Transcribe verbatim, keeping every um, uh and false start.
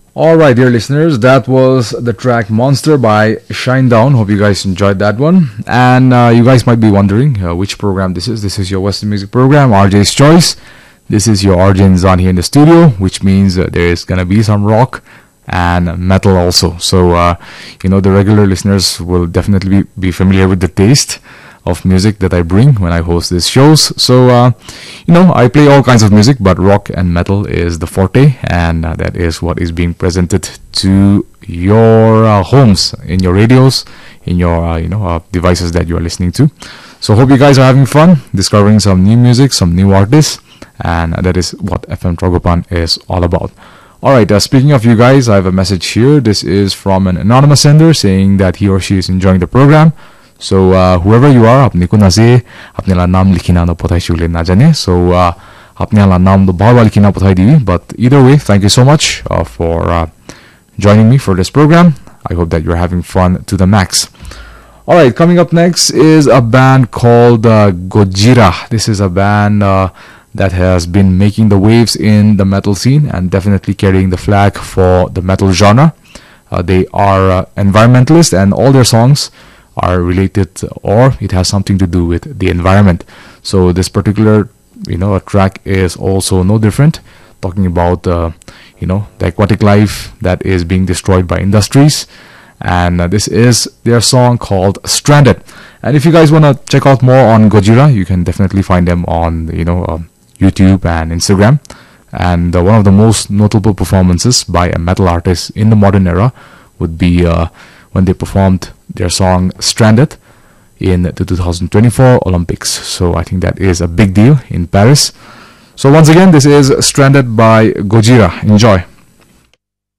All right, dear listeners, that was the track Monster by Shinedown. Hope you guys enjoyed that one. And uh, you guys might be wondering uh, which program this is. This is your Western Music program, R J's Choice. This is your R J Nzan here in the studio, which means uh, there is going to be some rock and metal also. So, uh, you know, the regular listeners will definitely be, be familiar with the taste of music that I bring when I host these shows. So, uh, you know, I play all kinds of music, but rock and metal is the forte, and uh, that is what is being presented to your uh, homes, in your radios, in your, uh, you know, uh, devices that you are listening to. So, hope you guys are having fun discovering some new music, some new artists, and that is what F M Tragopan is all about. Alright, uh, speaking of you guys, I have a message here. This is from an anonymous sender saying that he or she is enjoying the program. So uh, whoever you are, अपने को नजे अपने ला नाम लिखिना न पठाई शुले ना जाने. So uh, अपने ला नाम तो बार बार लिखिना पठाई दी. But either way, thank you so much uh, for uh, joining me for this program. I hope that you're having fun to the max. All right, coming up next is a band called uh, Gojira. This is a band uh, that has been making the waves in the metal scene and definitely carrying the flag for the metal genre. Uh, they are uh, environmentalists, and all their songs are related, or it has something to do with the environment. So this particular, you know, track is also no different, talking about uh, you know, the aquatic life that is being destroyed by industries. And uh, this is their song called Stranded. And if you guys want to check out more on Gojira, you can definitely find them on, you know, uh, YouTube and Instagram. And uh, one of the most notable performances by a metal artist in the modern era would be uh, when they performed their song Stranded in the two thousand twenty-four Olympics. So I think that is a big deal in Paris. So once again, this is Stranded by Gojira. Enjoy.